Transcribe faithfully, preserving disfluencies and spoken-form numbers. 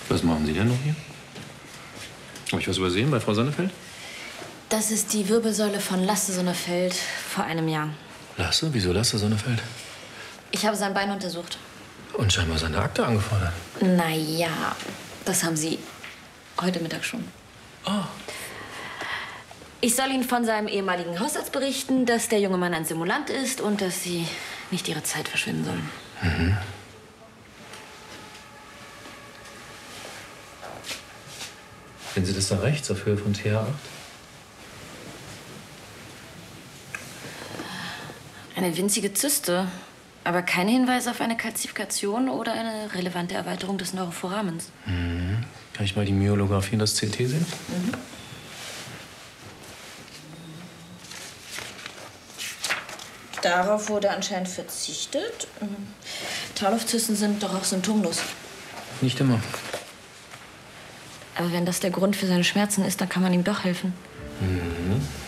Was machen Sie denn noch hier? Habe ich was übersehen bei Frau Sonnefeld? Das ist die Wirbelsäule von Lasse Sonnefeld vor einem Jahr. Lasse? Wieso Lasse Sonnefeld? Ich habe sein Bein untersucht. Und scheinbar seine Akte angefordert. Na ja, das haben Sie heute Mittag schon. Oh. Ich soll Ihnen von seinem ehemaligen Hausarzt berichten, dass der junge Mann ein Simulant ist und dass Sie nicht Ihre Zeit verschwinden sollen. Mhm. Sehen Sie das da rechts auf Höhe von T H acht? Eine winzige Zyste, aber kein Hinweis auf eine Kalzifikation oder eine relevante Erweiterung des Neuroforamens. Mhm. Kann ich mal die Myolographie und das C T sehen? Mhm. Darauf wurde anscheinend verzichtet. Taulaufzysten sind doch auch symptomlos. Nicht immer. Aber wenn das der Grund für seine Schmerzen ist, dann kann man ihm doch helfen. Mhm.